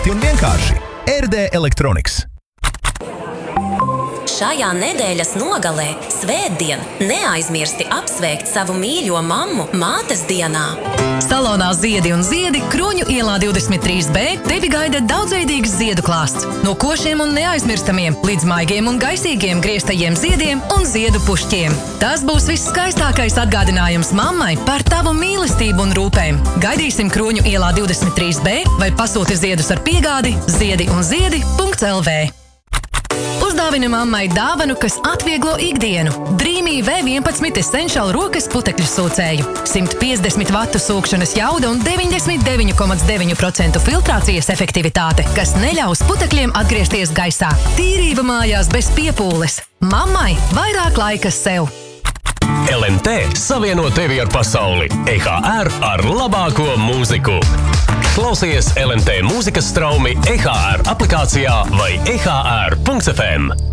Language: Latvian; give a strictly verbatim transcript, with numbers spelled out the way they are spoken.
ērti un vienkārši. R D Electronics. Šajā nedēļas nogalē, svētdien, neaizmirsti apsveikt savu mīļo mammu mātes dienā. Salonā Ziedi un Ziedi Kruņu ielā divdesmit trīs B tevi gaida daudzveidīgs ziedu klāsts. No košiem un neaizmirstamiem līdz maigiem un gaisīgiem grieztajiem ziediem un ziedu pušķiem. Tas būs viss skaistākais atgādinājums mammai par tavu mīlestību un rūpēm. Gaidīsim Kruņu ielā divdesmit trīs B vai pasūti ziedus ar piegādi ziedi un ziedi punkts L V. Uzdāvini mammai dāvanu, kas atvieglo ikdienu. Dreamy V vienpadsmit Essential rokas putekļu sūcēju. simt piecdesmit vatu sūkšanas jauda un deviņdesmit deviņi komats deviņi procenti filtrācijas efektivitāte, kas neļaus putekļiem atgriezties gaisā. Tīrība mājās bez piepūles. Mammai vairāk laika sev. L M T savieno tevi ar pasauli. E H R ar labāko mūziku. Klausies L M T mūzikas straumi E H R aplikācijā vai e h r punkts f m.